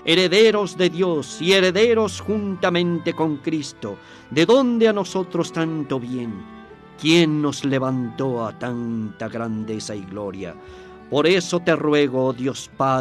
herederos de Dios y herederos juntamente con Cristo, de donde a nosotros tanto bien. ¿Quién nos levantó a tanta grandeza y gloria? Por eso te ruego, oh Dios Padre,